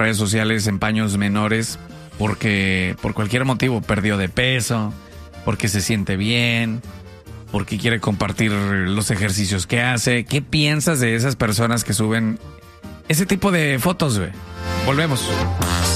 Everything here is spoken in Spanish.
redes sociales en paños menores porque por cualquier motivo perdió de peso, porque se siente bien, porque quiere compartir los ejercicios que hace. ¿Qué piensas de esas personas que suben ese tipo de fotos, güey? Volvemos.